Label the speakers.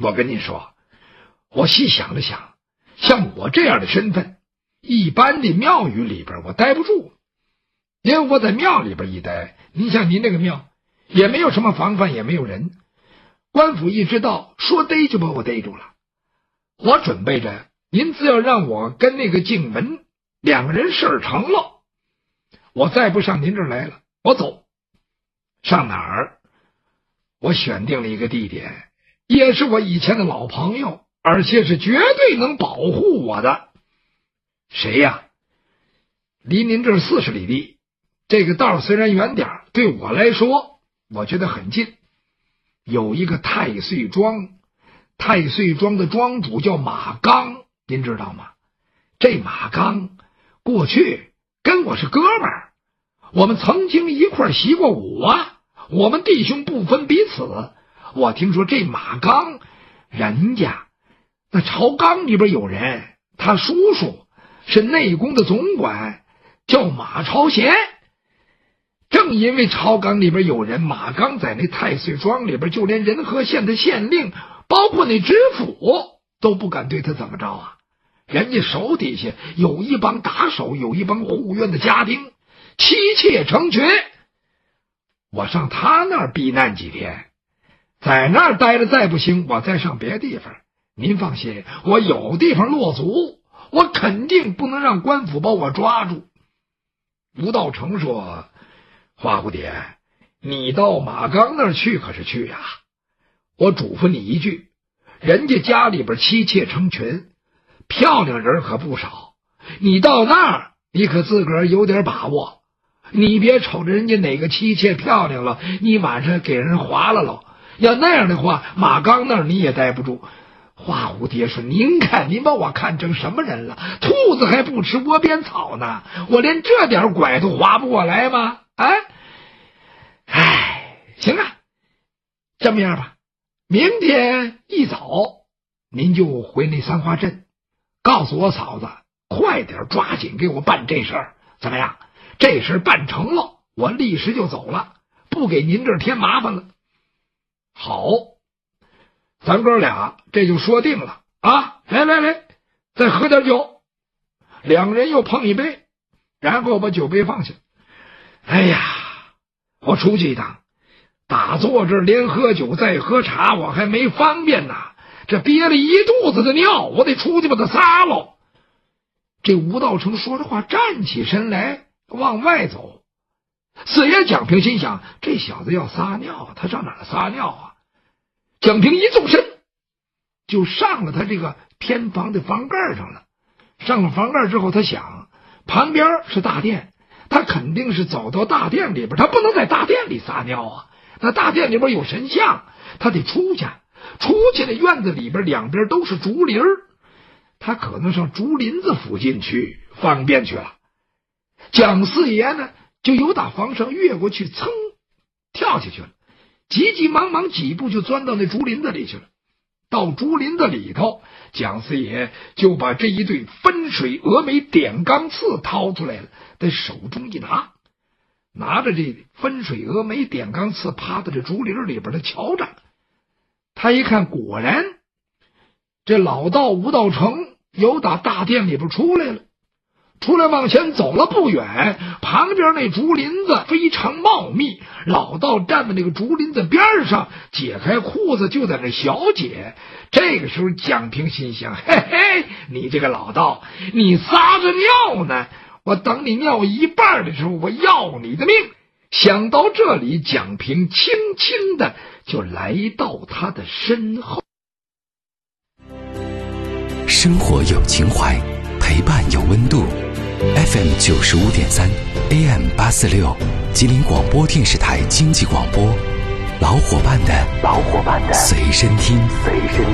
Speaker 1: 我跟您说，我细想了想，像我这样的身份，一般的庙宇里边我待不住，因为我在庙里边一待，您像您那个庙也没有什么防范，也没有人，官府一知道说逮就把我逮住了。我准备着您只要让我跟那个静文两个人事儿成了，我再不上您这儿来了，我走。上哪儿？我选定了一个地点，也是我以前的老朋友，而且是绝对能保护我的。谁呀？离您这儿40里地，这个道虽然远点，对我来说我觉得很近。有一个太岁庄，太岁庄的庄主叫马刚，您知道吗？这马刚过去跟我是哥们儿，我们曾经一块习过武啊，我们弟兄不分彼此。我听说这马刚人家那朝纲里边有人，他叔叔是内宫的总管，叫马朝贤。正因为朝纲里边有人，马刚在那太岁庄里边，就连仁和县的县令，包括那知府都不敢对他怎么着啊。人家手底下有一帮打手，有一帮护院的家丁，妻妾成群。我上他那儿避难几天，在那儿待着再不行，我再上别地方。您放心，我有地方落足，我肯定不能让官府把我抓住。吴道成说，花蝴蝶，你到马刚那儿去可是去呀，我嘱咐你一句，人家家里边妻妾成群，漂亮人可不少，你到那儿你可自个儿有点把握，你别瞅着人家哪个妻妾漂亮了，你晚上给人划了喽。要那样的话，马刚那儿你也待不住。花蝴蝶说，您看您把我看成什么人了？兔子还不吃窝边草呢，我连这点拐都划不过来吗？行啊，这么样吧，明天一早您就回那三花镇，告诉我嫂子快点抓紧给我办这事儿，怎么样？这事办成了，我立时就走了，不给您这儿添麻烦了。好，咱哥俩这就说定了啊！来，再喝点酒。两个人又碰一杯，然后把酒杯放下。哎呀，我出去一趟，打坐这儿连喝酒再喝茶，我还没方便呢。这憋了一肚子的尿，我得出去把它撒喽。这吴道成说着话，站起身来往外走。四爷蒋平心想，这小子要撒尿，他上哪儿撒尿啊？蒋平一纵身就上了他这个偏房的房盖上了。上了房盖之后，他想旁边是大殿，他肯定是走到大殿里边，他不能在大殿里撒尿啊。那大殿里边有神像，他得出去的院子里边两边都是竹林，他可能上竹林子附近去方便去了。蒋四爷呢就由打房上越过去，噌跳下去了，急急忙忙几步就钻到那竹林子里去了。到竹林子里头，蒋四爷就把这一对分水峨眉点钢刺掏出来了，在手中一拿着这分水峨眉点钢刺，趴在这竹林里边的瞧着。他一看，果然这老道吴道成由打大殿里边出来了，出来往前走了不远，旁边那竹林子非常茂密，老道站在那个竹林子边上，解开裤子就在那小解。这个时候蒋平心想，嘿嘿，你这个老道，你撒着尿呢，我等你尿一半的时候，我要你的命。想到这里，蒋平轻轻的就来到他的身后。
Speaker 2: 生活有情怀，陪伴有温度。FM 95.3 AM 846，吉林广播电视台经济广播，老伙伴的随身听。